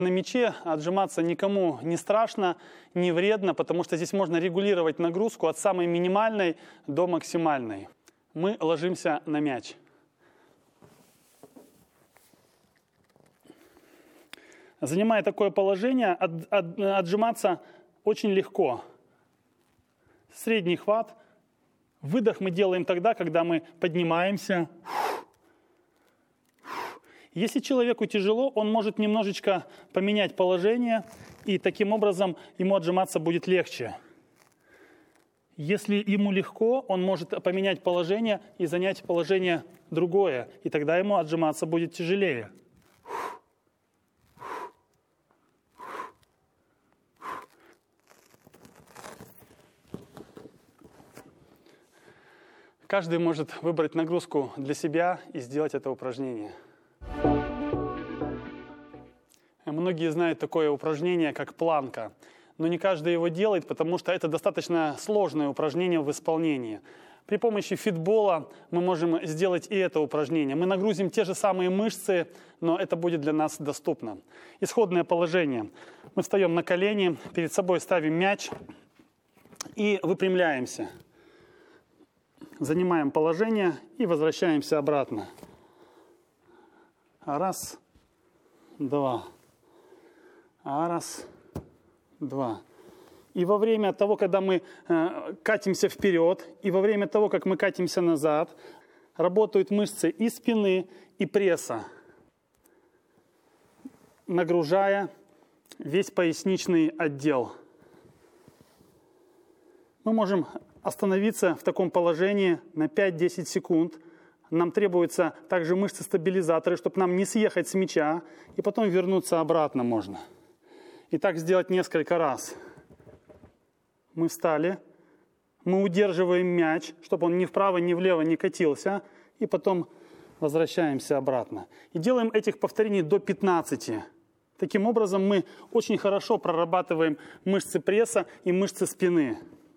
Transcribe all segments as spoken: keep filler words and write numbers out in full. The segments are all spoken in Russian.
На мяче отжиматься никому не страшно, не вредно, потому что здесь можно регулировать нагрузку от самой минимальной до максимальной. Мы ложимся на мяч. Занимая такое положение, от, от, отжиматься очень легко. Средний хват. Выдох мы делаем тогда, когда мы поднимаемся. Если человеку тяжело, он может немножечко поменять положение, и таким образом ему отжиматься будет легче. Если ему легко, он может поменять положение и занять положение другое, и тогда ему отжиматься будет тяжелее. Каждый может выбрать нагрузку для себя и сделать это упражнение. Многие знают такое упражнение, как планка, но не каждый его делает, потому что это достаточно сложное упражнение в исполнении. При помощи фитбола мы можем сделать и это упражнение. Мы нагрузим те же самые мышцы, но это будет для нас доступно. Исходное положение. Мы встаем на колени, перед собой ставим мяч и выпрямляемся. Занимаем положение и возвращаемся обратно. Раз, два. Раз, два. И во время того, когда мы э, катимся вперед, и во время того, как мы катимся назад, работают мышцы и спины, и пресса, нагружая весь поясничный отдел. Мы можем остановиться в таком положении на пять-десять секунд. Нам требуются также мышцы-стабилизаторы, чтобы нам не съехать с мяча, и потом вернуться обратно можно. И так сделать несколько раз. Мы встали, мы удерживаем мяч, чтобы он ни вправо, ни влево не катился, и потом возвращаемся обратно. И делаем этих повторений до пятнадцати. Таким образом мы очень хорошо прорабатываем мышцы пресса и мышцы спины.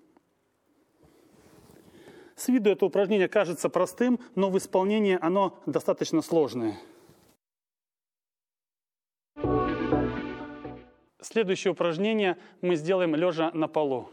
С виду это упражнение кажется простым, но в исполнении оно достаточно сложное. Следующее упражнение мы сделаем лежа на полу.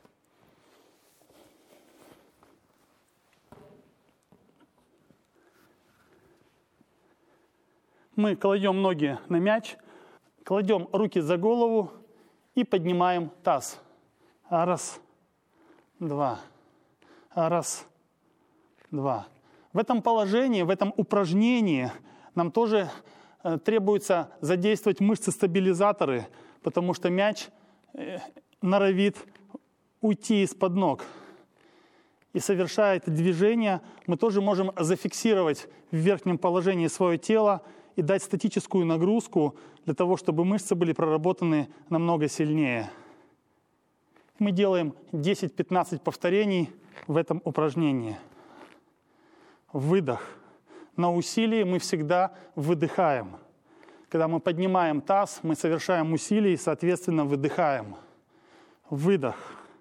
Мы кладем ноги на мяч, кладем руки за голову и поднимаем таз. Раз, два. Раз, два. В этом положении, в этом упражнении нам тоже э, требуется задействовать мышцы-стабилизаторы, потому что мяч э, норовит уйти из-под ног. И совершая это движение, мы тоже можем зафиксировать в верхнем положении свое тело и дать статическую нагрузку для того, чтобы мышцы были проработаны намного сильнее. Мы делаем десять-пятнадцать повторений в этом упражнении. Выдох. На усилии мы всегда выдыхаем. Когда мы поднимаем таз, мы совершаем усилие и, соответственно, выдыхаем. Выдох.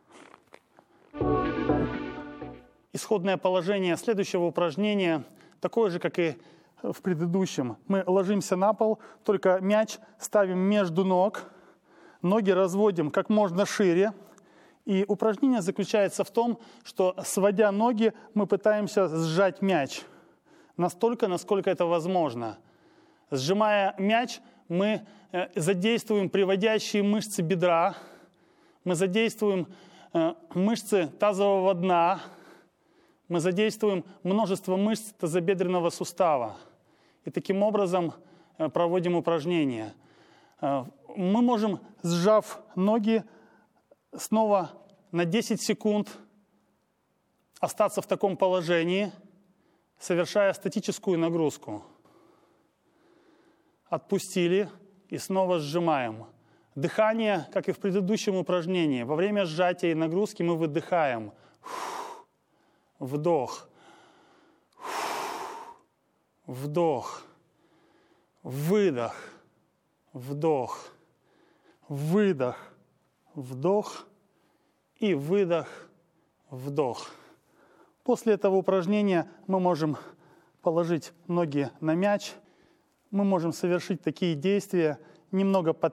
Исходное положение следующего упражнения такое же, как и в предыдущем. Мы ложимся на пол, только мяч ставим между ног, ноги разводим как можно шире. И упражнение заключается в том, что, сводя ноги, мы пытаемся сжать мяч настолько, насколько это возможно. Сжимая мяч, мы задействуем приводящие мышцы бедра, мы задействуем мышцы тазового дна, мы задействуем множество мышц тазобедренного сустава. И таким образом проводим упражнение. Мы можем, сжав ноги, снова на десять секунд остаться в таком положении, совершая статическую нагрузку. Отпустили и снова сжимаем. Дыхание, как и в предыдущем упражнении. Во время сжатия и нагрузки мы выдыхаем. Вдох. Вдох. Выдох. Вдох. Выдох. Вдох и выдох, вдох. После этого упражнения мы можем положить ноги на мяч. Мы можем совершить такие действия немного